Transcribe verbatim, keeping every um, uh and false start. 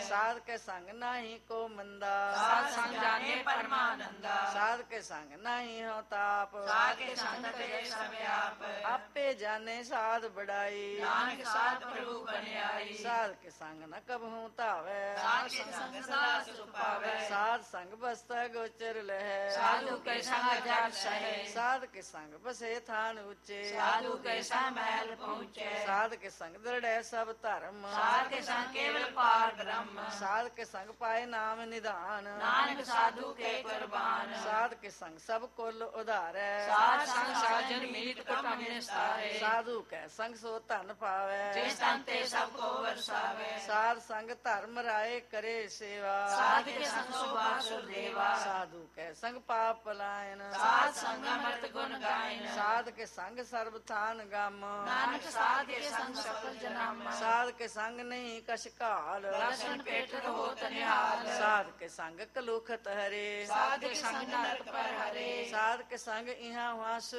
साध के संग नाही को मंदा साध संग जाने परमानंदा साध के संग नहीं हो ताप साध के संग करे सब आप आपे जाने साध बढ़ाई नानक साध प्रभु बनियाई साध के संग न कबहू तावे साध के संग सदा सुख पावे साध संग बसता गोचर लह साधु के संग जग सहे साध के संग बसे थान ऊंचे साधु के संग महल पहुँचे साध के संग दृढ़ सब धर्म साध के संग केवल पार ब्रह्म साध के संग पाए नाम निधान नानक साधु के कुर्बान साध के संग सब कुल उधार साध संग साजन मीत कुटुंब निस्तारे साधु के संग सो धन पावे जिस तन ते सबको वर्षावे साध संग धर्म राय करे सेवा साध के संग सुभासुर देवा साधु के संग पाप पलायन साध संग अमृत गुण गायन साध के संग सर्व थान गम नानक साध के संग सफल जन्म साध के संग नहीं कश काल दर्शन पेट हो तनिहाल साध के संग कलुखत हरे साध के संग नरक पर हरे साध के संग इहाँ वहाँ